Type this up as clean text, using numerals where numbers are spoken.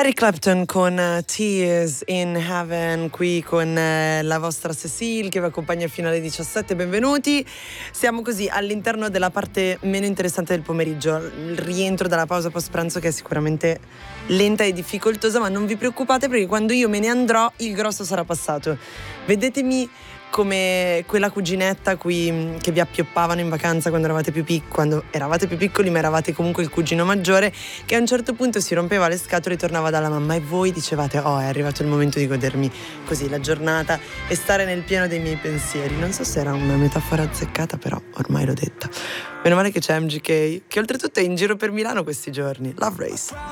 Eric Clapton con Tears in Heaven, qui con la vostra Cecile che vi accompagna fino alle 17. Benvenuti. Siamo così all'interno della parte meno interessante del pomeriggio, il rientro dalla pausa post pranzo, che è sicuramente lenta e difficoltosa, ma non vi preoccupate perché quando io me ne andrò il grosso sarà passato. Vedetemi come quella cuginetta che vi appioppavano in vacanza quando eravate più piccoli, ma eravate comunque il cugino maggiore, che a un certo punto si rompeva le scatole e tornava dalla mamma, e voi dicevate: oh, è arrivato il momento di godermi così la giornata e stare nel pieno dei miei pensieri. Non so se era una metafora azzeccata, però ormai l'ho detta. Meno male che c'è MGK, che oltretutto è in giro per Milano questi giorni. Love Race.